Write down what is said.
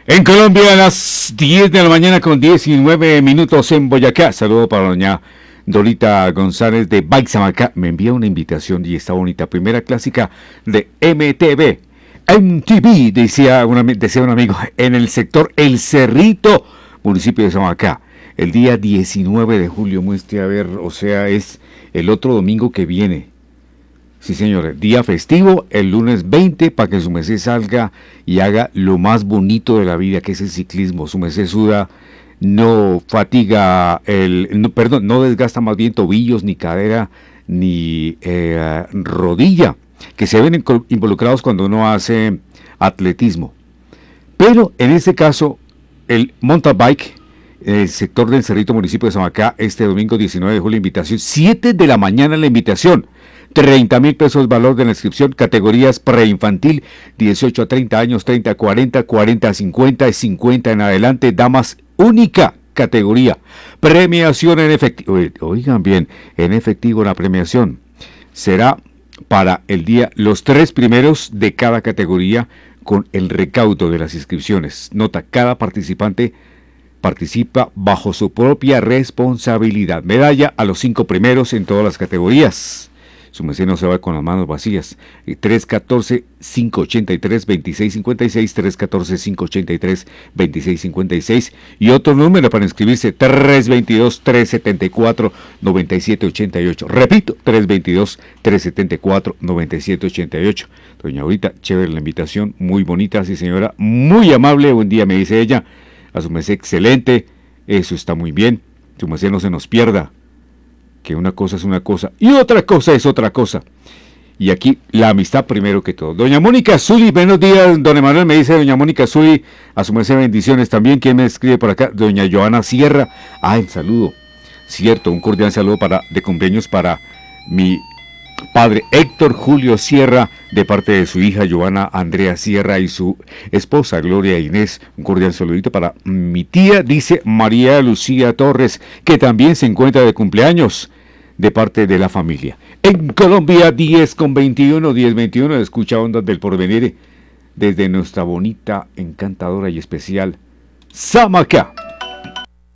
En Colombia, a las 10 de la mañana con 19 minutos en Boyacá. Saludo para doña Dorita González de Baixamacá. Me envía una invitación y está bonita. Primera clásica de MTV. MTV, decía un amigo, en el sector El Cerrito, municipio de Samacá. El día 19 de julio, muestre a ver, o sea, es el otro domingo que viene. Sí, señor, día festivo, el lunes 20, para que su merced salga y haga lo más bonito de la vida, que es el ciclismo. Su merced suda, no fatiga, no desgasta más bien tobillos, ni cadera, ni rodilla, que se ven involucrados cuando uno hace atletismo. Pero en este caso, el mountain bike, el sector del Cerrito, municipio de Samacá, este domingo 19 de julio, invitación, 7 de la mañana la invitación. 30,000 pesos valor de la inscripción, categorías preinfantil, 18 a 30 años, 30 a 40, 40 a 50, 50 en adelante, damas, única categoría. Premiación en efectivo, oigan bien, en efectivo la premiación será para el día, los 3 primeros de cada categoría con el recaudo de las inscripciones. Nota, cada participante participa bajo su propia responsabilidad. Medalla a los 5 primeros en todas las categorías. Su merced no se va con las manos vacías. 314-583-2656, 314-583-2656. Y otro número para inscribirse, 322-374-9788. Repito, 322-374-9788. Doña Aurita, chévere la invitación, muy bonita, sí señora, muy amable, buen día, me dice ella. A su merced, excelente, eso está muy bien. Su merced no se nos pierda, que una cosa es una cosa y otra cosa es otra cosa. Y aquí la amistad primero que todo. Doña Mónica Zuli, buenos días, don Emanuel, me dice doña Mónica Zuli, a su merced bendiciones también. ¿Quién me escribe por acá? Doña Joana Sierra. El saludo, cierto, un cordial saludo de cumpleaños para mi padre Héctor Julio Sierra, de parte de su hija Joana Andrea Sierra y su esposa Gloria Inés. Un cordial saludito para mi tía, dice María Lucía Torres, que también se encuentra de cumpleaños, de parte de la familia. En Colombia, 10:21, escucha Ondas del Porvenir desde nuestra bonita, encantadora y especial Samacá.